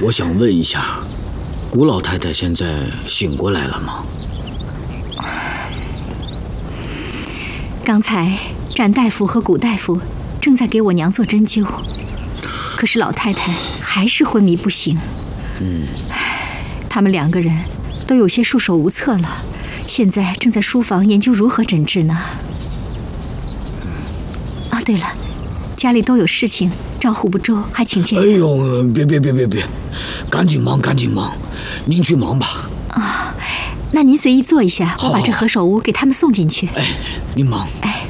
我想问一下，古老太太现在醒过来了吗？ 刚才展大夫和古大夫正在给我娘做针灸，可是老太太还是昏迷不醒。他们2个人都有些束手无策了，现在正在书房研究如何诊治呢。啊，对了，家里都有事情，招呼不周，还请见谅。 哎呦，别，赶紧忙，您去忙吧。 啊，那您随意坐一下，我把这何首乌给他们送进去。 哎，您忙。 哎。